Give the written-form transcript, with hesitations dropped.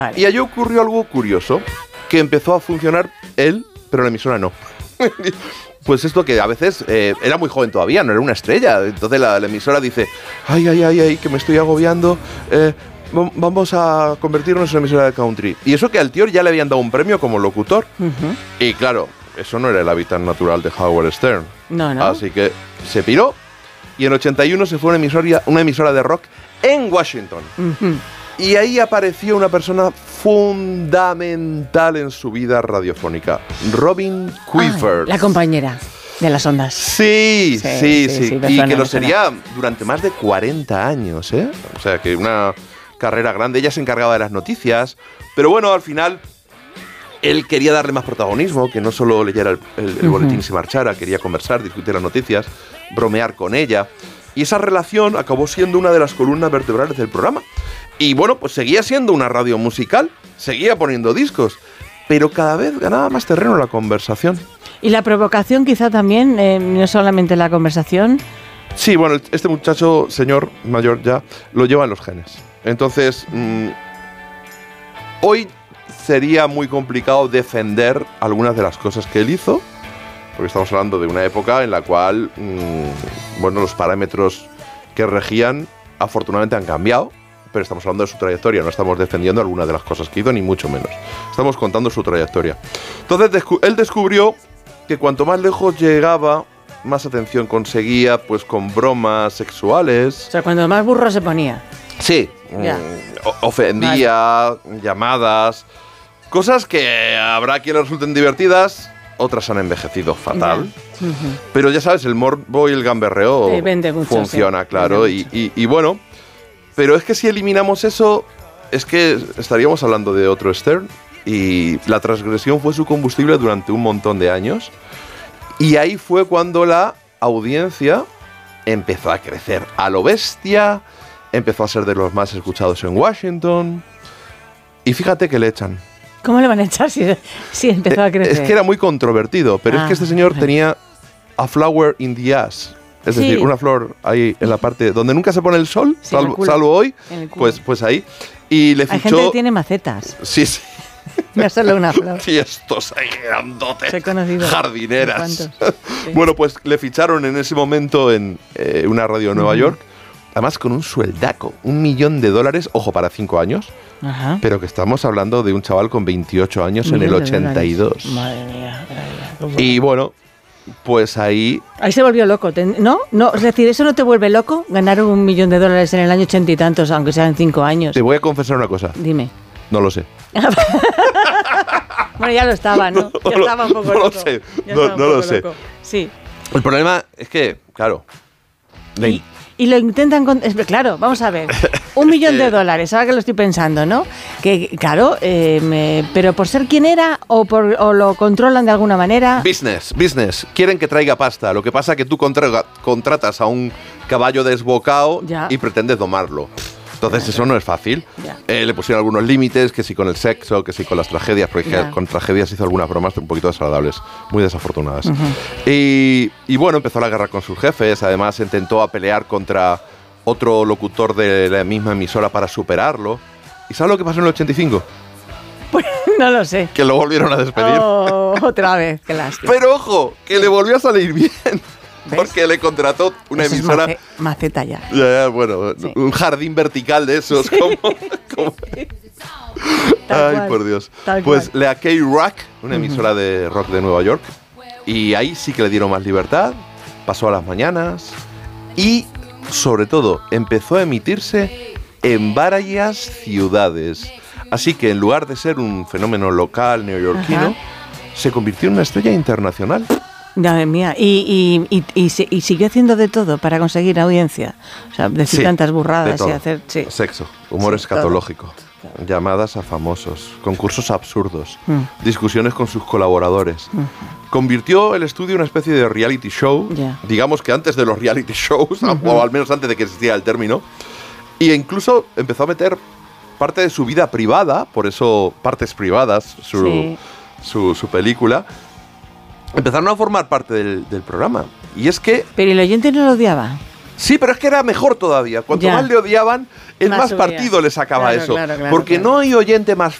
Vale. Y allí ocurrió algo curioso, que empezó a funcionar él, pero la emisora no. Pues esto que a veces era muy joven todavía, no era una estrella. Entonces la emisora dice, ay, que me estoy agobiando, vamos a convertirnos en una emisora de country. Y eso que al tío ya le habían dado un premio como locutor. Uh-huh. Y claro, eso no era el hábitat natural de Howard Stern. No. Así que se piró y en 81 se fue a una emisora de rock en Washington. Uh-huh. Y ahí apareció una persona fundamental en su vida radiofónica, Robin Quifford. La compañera de las ondas. Sí. Y que lo sería durante más de 40 años, ¿eh? O sea, que una carrera grande. Ella se encargaba de las noticias. Pero bueno, al final, él quería darle más protagonismo, que no solo leyera el boletín y se marchara, quería conversar, discutir las noticias, bromear con ella. Y esa relación acabó siendo una de las columnas vertebrales del programa. Y bueno, pues seguía siendo una radio musical, seguía poniendo discos, pero cada vez ganaba más terreno la conversación. Y la provocación quizá también, no solamente la conversación. Sí, bueno, este muchacho, señor mayor ya, lo lleva en los genes. Entonces, hoy sería muy complicado defender algunas de las cosas que él hizo, porque estamos hablando de una época en la cual, bueno, los parámetros que regían afortunadamente han cambiado. Pero estamos hablando de su trayectoria, no estamos defendiendo alguna de las cosas que hizo, ni mucho menos. Estamos contando su trayectoria. Entonces, él descubrió que cuanto más lejos llegaba, más atención conseguía, pues con bromas sexuales. O sea, cuando más burro se ponía. Sí, ofendía, llamadas, cosas que habrá quien le resulten divertidas, otras han envejecido fatal. Uh-huh. Pero ya sabes, el morbo y el gamberreo funciona, claro, y bueno... Pero es que si eliminamos eso, es que estaríamos hablando de otro Stern. Y la transgresión fue su combustible durante un montón de años. Y ahí fue cuando la audiencia empezó a crecer a lo bestia, empezó a ser de los más escuchados en Washington. Y fíjate que le echan. ¿Cómo le van a echar si empezó a crecer? Es que era muy controvertido, pero es que este señor tenía a flower in the ass. Es decir, una flor ahí en la parte donde nunca se pone el sol, sí, salvo hoy, pues ahí. Y le fichó... Hay gente que tiene macetas. Sí. No es solo una flor. Y estos ahí grandotes, jardineras. Sí. Bueno, pues le ficharon en ese momento en una radio de Nueva York, además con un sueldaco, $1 millón, ojo, para 5 años. Ajá. Pero que estamos hablando de un chaval con 28 años en el 82. Madre mía. Y bueno... Pues ahí se volvió loco, ¿no? Es decir, ¿eso no te vuelve loco? Ganar $1 millón en el año 80 y tantos, aunque sean 5 años. Te voy a confesar una cosa. Dime. No lo sé. Bueno, ya lo estaba, ¿no? Ya estaba un poco loco. No lo sé. Sí. El problema es que, claro... Y lo intentan... Claro, vamos a ver. $1 millón, ahora que lo estoy pensando, ¿no? Que, claro, pero por ser quien era o lo controlan de alguna manera... Business. Quieren que traiga pasta. Lo que pasa es que tú contratas a un caballo desbocado y pretendes domarlo. Entonces eso no es fácil. Le pusieron algunos límites, que sí con el sexo, que sí con las tragedias, porque con tragedias hizo algunas bromas un poquito desagradables, muy desafortunadas. Uh-huh. Y bueno, empezó la guerra con sus jefes, además intentó pelear contra otro locutor de la misma emisora para superarlo. ¿Y sabes lo que pasó en el 85? Pues no lo sé. Que lo volvieron a despedir. Otra vez, qué lástima. Pero ojo, que le volvió a salir bien. ¿Ves? Porque le contrató una emisora... maceta ya. Ya, bueno, sí. Un jardín vertical de esos. Sí. Como... Ay, cual, por Dios. Pues la K-Rock, una emisora de rock de Nueva York. Y ahí sí que le dieron más libertad. Pasó a las mañanas. Y, sobre todo, empezó a emitirse en varias ciudades. Así que en lugar de ser un fenómeno local neoyorquino, se convirtió en una estrella internacional. Madre mía, y siguió haciendo de todo para conseguir audiencia. O sea, decir tantas burradas y hacer... Sí. Sexo, humor escatológico, llamadas a famosos, concursos absurdos, discusiones con sus colaboradores. Convirtió el estudio en una especie de reality show, digamos que antes de los reality shows, o al menos antes de que existiera el término, e incluso empezó a meter parte de su vida privada, por eso Partes Privadas, su película, empezaron a formar parte del programa. Y es que... Pero el oyente no lo odiaba. Sí, pero es que era mejor todavía. Cuanto más le odiaban, más partido le sacaba eso. Porque no hay oyente más